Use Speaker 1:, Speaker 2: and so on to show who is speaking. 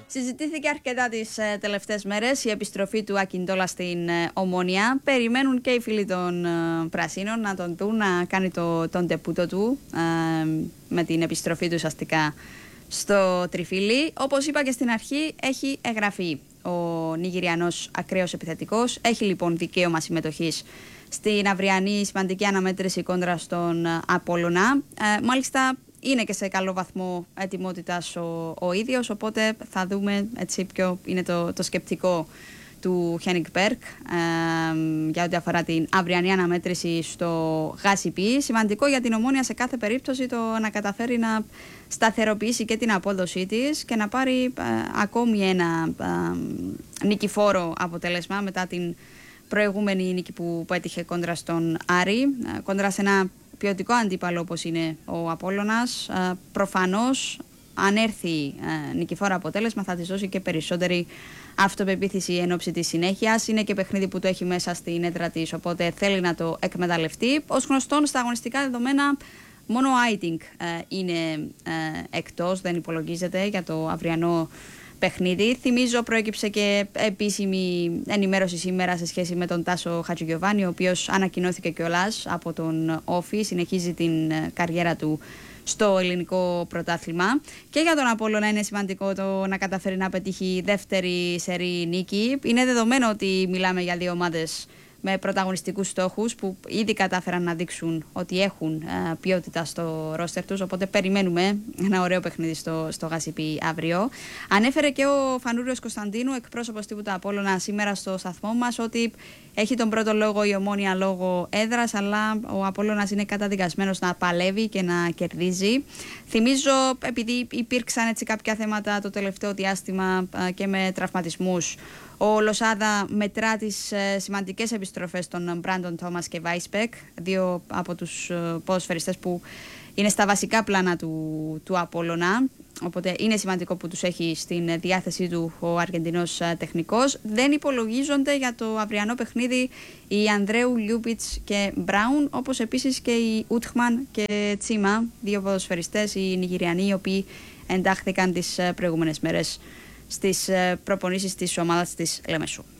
Speaker 1: Συζητήθηκε αρκετά τις τελευταίες μέρες η επιστροφή του Ακιντόλα στην Ομόνοια. Περιμένουν και οι φίλοι των Πρασίνων να τον δουν να κάνει τον τεπούτο του με την επιστροφή του ουσιαστικά στο Τριφύλι. Όπως είπα και στην αρχή, έχει εγγραφεί ο Νιγηριανός ακραίος επιθετικός. Έχει λοιπόν δικαίωμα συμμετοχής στην αυριανή σημαντική αναμέτρηση κόντρα στον Απόλλωνα. Μάλιστα είναι και σε καλό βαθμό ετοιμότητας ο ίδιος, οπότε θα δούμε έτσι ποιο είναι το σκεπτικό του Χένικ Μπέρκ για ό,τι αφορά την αυριανή αναμέτρηση στο Γάσιπι. Σημαντικό για την Ομόνοια σε κάθε περίπτωση το να καταφέρει να σταθεροποιήσει και την απόδοσή της και να πάρει ακόμη ένα νικηφόρο αποτέλεσμα μετά την προηγούμενη νίκη που έτυχε κόντρα στον Άρη, κόντρα σε ένα ποιοτικό αντίπαλο όπως είναι ο Απόλλωνας. Προφανώς αν έρθει νικηφόρο αποτέλεσμα θα της δώσει και περισσότερη αυτοπεποίθηση εν ώψη της συνέχειας. Είναι και παιχνίδι που το έχει μέσα στην έδρα της, οπότε θέλει να το εκμεταλλευτεί. Ως γνωστόν στα αγωνιστικά δεδομένα μόνο ο Άιτινγκ είναι εκτός, δεν υπολογίζεται για το αυριανό παιχνίδι. Θυμίζω προέκυψε και επίσημη ενημέρωση σήμερα σε σχέση με τον Τάσο Χατζηγιοβάνη, ο οποίος ανακοινώθηκε κιόλας από τον Όφη, συνεχίζει την καριέρα του στο ελληνικό πρωτάθλημα. Και για τον Απόλλωνα είναι σημαντικό το να καταφέρει να πετύχει δεύτερη σερί νίκη. Είναι δεδομένο ότι μιλάμε για δύο ομάδες με πρωταγωνιστικούς στόχους που ήδη κατάφεραν να δείξουν ότι έχουν ποιότητα στο ρόστερ τους, οπότε περιμένουμε ένα ωραίο παιχνίδι στο Γάσιπι αύριο. Ανέφερε και ο Φανούριος Κωνσταντίνου, εκπρόσωπος τύπου του Απόλλωνα, σήμερα στο σταθμό μας, ότι έχει τον πρώτο λόγο η Ομόνοια λόγω έδρας, αλλά ο Απόλλωνας είναι καταδικασμένος να παλεύει και να κερδίζει. Θυμίζω, επειδή υπήρξαν έτσι κάποια θέματα το τελευταίο διάστημα και με τραυματισμούς, ο Λοσάδα μετρά τις σημαντικές επιστροφές των Μπράντον Τόμας και Βάισπεκ, δύο από τους ποδοσφαιριστές που είναι στα βασικά πλάνα του Απόλλωνα. Οπότε είναι σημαντικό που τους έχει στην διάθεσή του ο Αργεντινός τεχνικός. Δεν υπολογίζονται για το αυριανό παιχνίδι οι Ανδρέου, Λιούπιτς και Μπράουν, όπως επίσης και οι Ούτχμαν και Τσίμα, δύο ποδοσφαιριστές οι Νιγηριανοί, οι οποίοι εντάχθηκαν τις προηγούμενες μέρες στις προπονήσεις της ομάδας της Λεμεσού.